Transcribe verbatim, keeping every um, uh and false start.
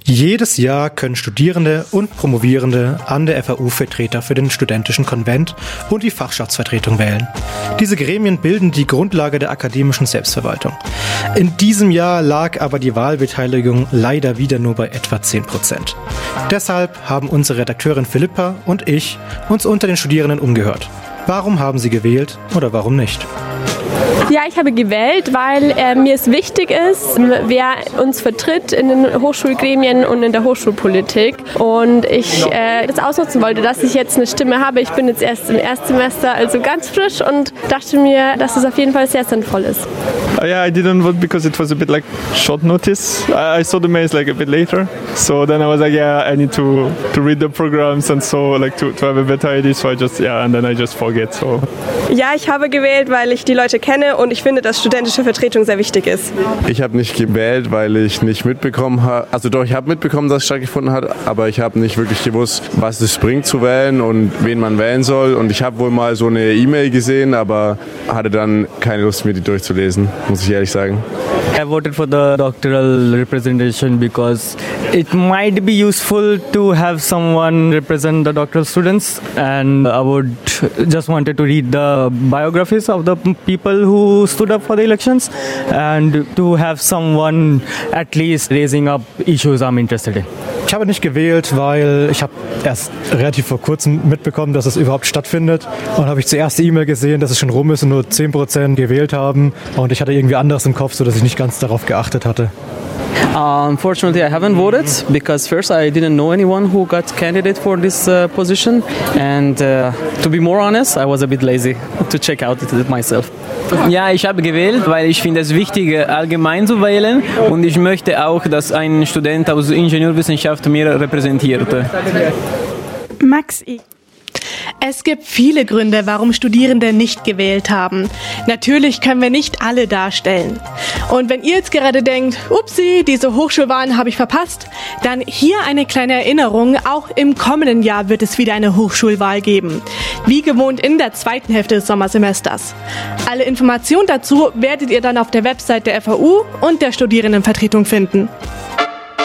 Jedes Jahr können Studierende und Promovierende an der F A U Vertreter für den studentischen Konvent und die Fachschaftsvertretung wählen. Diese Gremien bilden die Grundlage der akademischen Selbstverwaltung. In diesem Jahr lag aber die Wahlbeteiligung leider wieder nur bei etwa zehn Prozent. Deshalb haben unsere Redakteurin Philippa und ich uns unter den Studierenden umgehört. Warum haben sie gewählt oder warum nicht? Ja, ich habe gewählt, weil äh, mir es wichtig ist, wer uns vertritt in den Hochschulgremien und in der Hochschulpolitik. Und ich äh, das ausnutzen wollte, dass ich jetzt eine Stimme habe. Ich bin jetzt erst im Erstsemester, also ganz frisch, und dachte mir, dass es auf jeden Fall sehr sinnvoll ist. Uh, yeah, I didn't vote because it was a bit like short notice. I, I saw the mails like a bit later. So then I was like, yeah, I need to, to read the programs and so like to, to have a better idea. So I just, yeah, and then I just forget. So. Ja, ich habe gewählt, weil ich die Leute kenne und ich finde, dass studentische Vertretung sehr wichtig ist. Ich habe nicht gewählt, weil ich nicht mitbekommen habe, also doch, ich habe mitbekommen, dass es stattgefunden hat, aber ich habe nicht wirklich gewusst, was es bringt zu wählen und wen man wählen soll. Und ich habe wohl mal so eine E-Mail gesehen, aber hatte dann keine Lust, mir die durchzulesen, muss ich ehrlich sagen. I voted for the doctoral representation because it might be useful to have someone represent the doctoral students, and I would just wanted to read the biographies of the people who stood up for the elections and to have someone at least raising up issues I'm interested in. Ich habe nicht gewählt, weil ich habe erst relativ vor kurzem mitbekommen, dass es überhaupt stattfindet. Und habe ich zuerst die E-Mail gesehen, dass es schon rum ist und nur zehn Prozent gewählt haben. Und ich hatte irgendwie anderes im Kopf, sodass ich nicht ganz darauf geachtet hatte. Uh, unfortunately, I haven't voted because first I didn't know anyone who got candidate for this uh, position, and uh, to be more honest, I was a bit lazy to check out it myself. Ja, ich habe gewählt, weil ich finde es wichtig, allgemein zu wählen, und ich möchte auch, dass ein Student aus Ingenieurwissenschaft mir repräsentiert. Max, ich Es gibt viele Gründe, warum Studierende nicht gewählt haben. Natürlich können wir nicht alle darstellen. Und wenn ihr jetzt gerade denkt, upsi, diese Hochschulwahlen habe ich verpasst, dann hier eine kleine Erinnerung, auch im kommenden Jahr wird es wieder eine Hochschulwahl geben. Wie gewohnt in der zweiten Hälfte des Sommersemesters. Alle Informationen dazu werdet ihr dann auf der Website der F A U und der Studierendenvertretung finden.